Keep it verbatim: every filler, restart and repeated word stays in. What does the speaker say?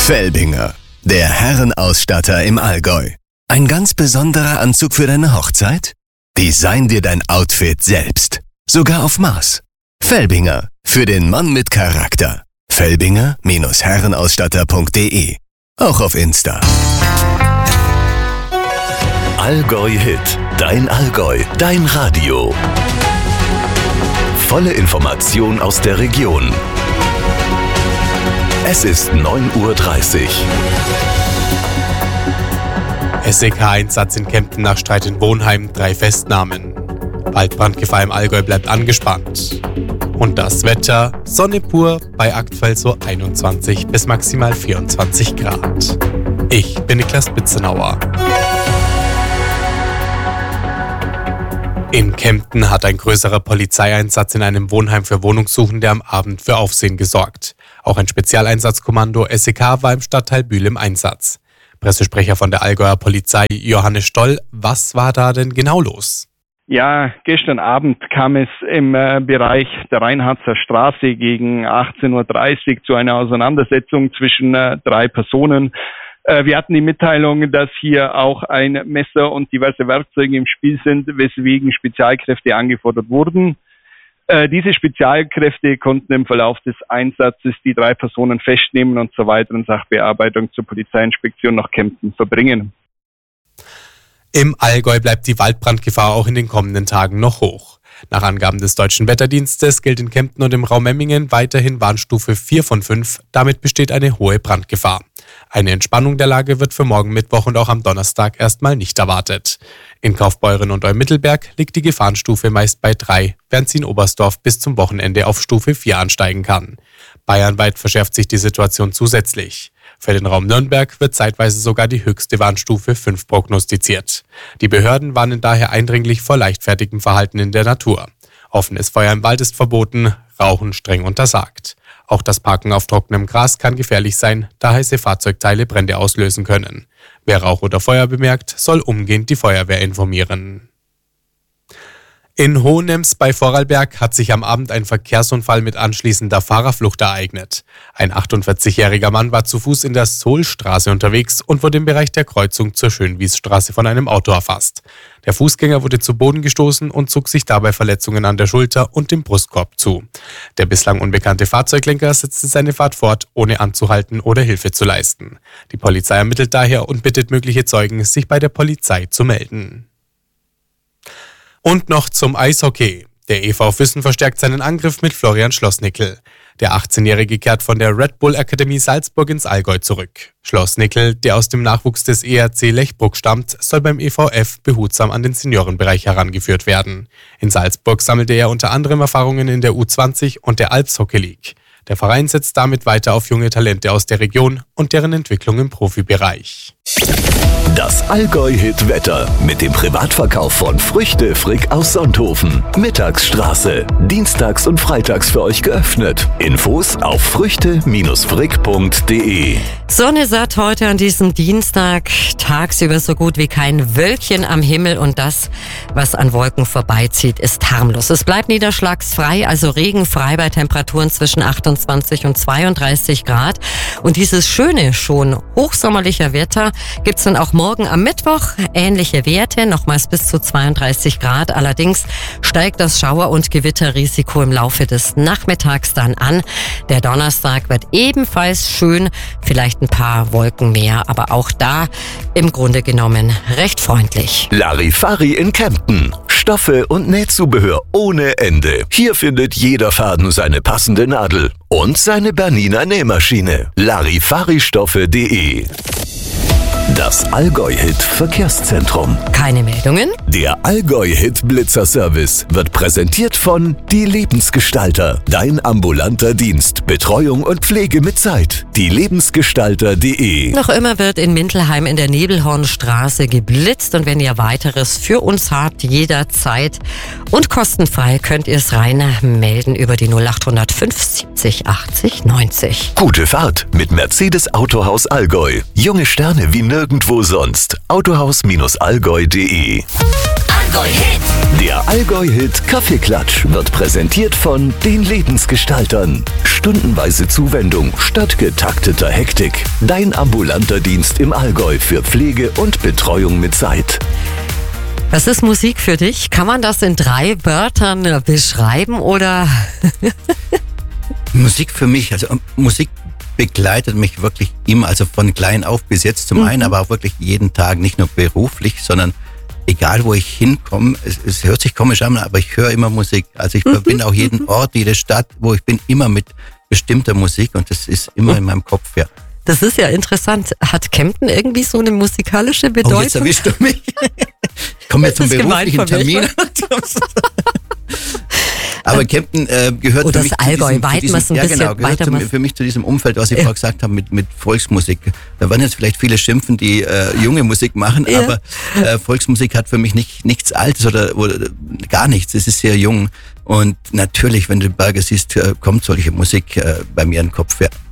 Felbinger, der Herrenausstatter im Allgäu. Ein ganz besonderer Anzug für deine Hochzeit? Design dir dein Outfit selbst. Sogar auf Maß. Felbinger, für den Mann mit Charakter. Felbinger Herrenausstatter punkt de. Auch auf Insta. Allgäu Hit. Dein Allgäu. Dein Radio. Volle Information aus der Region. Es ist neun Uhr dreißig. S E K-Einsatz in Kempten nach Streit in Wohnheim, drei Festnahmen. Waldbrandgefahr im Allgäu bleibt angespannt. Und das Wetter, Sonne pur bei aktuell so einundzwanzig bis maximal vierundzwanzig Grad. Ich bin Niklas Bitzenauer. In Kempten hat ein größerer Polizeieinsatz in einem Wohnheim für Wohnungssuchende am Abend für Aufsehen gesorgt. Auch ein Spezialeinsatzkommando S E K war im Stadtteil Bühl im Einsatz. Pressesprecher von der Allgäuer Polizei, Johannes Stoll, was war da denn genau los? Ja, gestern Abend kam es im äh, Bereich der Reinhardser Straße gegen achtzehn Uhr dreißig zu einer Auseinandersetzung zwischen äh, drei Personen. Äh, wir hatten die Mitteilung, dass hier auch ein Messer und diverse Werkzeuge im Spiel sind, weswegen Spezialkräfte angefordert wurden. Äh, diese Spezialkräfte konnten im Verlauf des Einsatzes die drei Personen festnehmen und zur weiteren Sachbearbeitung zur Polizeiinspektion nach Kempten verbringen. Im Allgäu bleibt die Waldbrandgefahr auch in den kommenden Tagen noch hoch. Nach Angaben des Deutschen Wetterdienstes gilt in Kempten und im Raum Memmingen weiterhin Warnstufe vier von fünf. Damit besteht eine hohe Brandgefahr. Eine Entspannung der Lage wird für morgen Mittwoch und auch am Donnerstag erstmal nicht erwartet. In Kaufbeuren und Eumittelberg liegt die Gefahrenstufe meist bei drei, während sie in Oberstdorf bis zum Wochenende auf Stufe vier ansteigen kann. Bayernweit verschärft sich die Situation zusätzlich. Für den Raum Nürnberg wird zeitweise sogar die höchste Warnstufe fünf prognostiziert. Die Behörden warnen daher eindringlich vor leichtfertigem Verhalten in der Natur. Offenes Feuer im Wald ist verboten, Rauchen streng untersagt. Auch das Parken auf trockenem Gras kann gefährlich sein, da heiße Fahrzeugteile Brände auslösen können. Wer Rauch oder Feuer bemerkt, soll umgehend die Feuerwehr informieren. In Hohenems bei Vorarlberg hat sich am Abend ein Verkehrsunfall mit anschließender Fahrerflucht ereignet. Ein achtundvierzigjähriger Mann war zu Fuß in der Sohlstraße unterwegs und wurde im Bereich der Kreuzung zur Schönwiesstraße von einem Auto erfasst. Der Fußgänger wurde zu Boden gestoßen und zog sich dabei Verletzungen an der Schulter und dem Brustkorb zu. Der bislang unbekannte Fahrzeuglenker setzte seine Fahrt fort, ohne anzuhalten oder Hilfe zu leisten. Die Polizei ermittelt daher und bittet mögliche Zeugen, sich bei der Polizei zu melden. Und noch zum Eishockey. Der E V Füssen verstärkt seinen Angriff mit Florian Schlossnickel. Der achtzehnjährige kehrt von der Red Bull Akademie Salzburg ins Allgäu zurück. Schlossnickel, der aus dem Nachwuchs des E R C Lechbruck stammt, soll beim E V F behutsam an den Seniorenbereich herangeführt werden. In Salzburg sammelte er unter anderem Erfahrungen in der U zwanzig und der Alps Hockey League. Der Verein setzt damit weiter auf junge Talente aus der Region und deren Entwicklung im Profibereich. Das Allgäu-Hit-Wetter mit dem Privatverkauf von Früchte Frick aus Sonthofen. Mittagsstraße. Dienstags und freitags für euch geöffnet. Infos auf früchte frick punkt de. Sonne satt heute an diesem Dienstag. Tagsüber so gut wie kein Wölkchen am Himmel und das, was an Wolken vorbeizieht, ist harmlos. Es bleibt niederschlagsfrei, also regenfrei bei Temperaturen zwischen achtundzwanzig und zweiunddreißig Grad. Und dieses schöne, schon hochsommerliche Wetter gibt's dann auch morgen am Mittwoch. Ähnliche Werte, nochmals bis zu zweiunddreißig Grad. Allerdings steigt das Schauer- und Gewitterrisiko im Laufe des Nachmittags dann an. Der Donnerstag wird ebenfalls schön, vielleicht ein paar Wolken mehr, aber auch da im Grunde genommen recht freundlich. Larifari in Kempten. Stoffe und Nähzubehör ohne Ende. Hier findet jeder Faden seine passende Nadel und seine Bernina Nähmaschine. Larifaristoffe punkt de. Das Allgäu-Hit-Verkehrszentrum. Keine Meldungen? Der Allgäu-Hit-Blitzer-Service wird präsentiert von Die Lebensgestalter. Dein ambulanter Dienst. Betreuung und Pflege mit Zeit. Die Lebensgestalter punkt de. Noch immer wird in Mintelheim in der Nebelhornstraße geblitzt und wenn ihr weiteres für uns habt, jederzeit und kostenfrei könnt ihr es rein melden über die null acht null fünf siebzig achtzig neunzig. Gute Fahrt mit Mercedes Autohaus Allgäu. Junge Sterne wie nirgendwo sonst. Autohaus Allgäu punkt de. Allgäu-Hit. Der Allgäu-Hit Kaffeeklatsch wird präsentiert von den Lebensgestaltern. Stundenweise Zuwendung statt getakteter Hektik. Dein ambulanter Dienst im Allgäu für Pflege und Betreuung mit Zeit. Was ist Musik für dich? Kann man das in drei Wörtern beschreiben oder? Musik für mich, also Musik begleitet mich wirklich immer, also von klein auf bis jetzt zum mhm. einen, aber auch wirklich jeden Tag, nicht nur beruflich, sondern egal wo ich hinkomme, es, es hört sich komisch an, aber ich höre immer Musik. Also ich verbinde auch jeden Ort, jede Stadt, wo ich bin, immer mit bestimmter Musik und das ist immer in meinem Kopf, ja. Das ist ja interessant. Hat Kempten irgendwie so eine musikalische Bedeutung? Oh, jetzt erwischst du mich. Ich komme ja zum beruflichen Termin. Aber Kempten äh, gehört oh, für mich Allgäu, zu diesem, zu diesem ja, genau, gehört zu, für mich zu diesem Umfeld, was ich ja. vorher gesagt habe, mit, mit Volksmusik. Da werden jetzt vielleicht viele schimpfen, die äh, junge Musik machen, ja. aber äh, Volksmusik hat für mich nicht, nichts Altes oder, oder gar nichts. Es ist sehr jung. Und natürlich, wenn du den Berger siehst, kommt solche Musik äh, bei mir in den Kopf. Ja.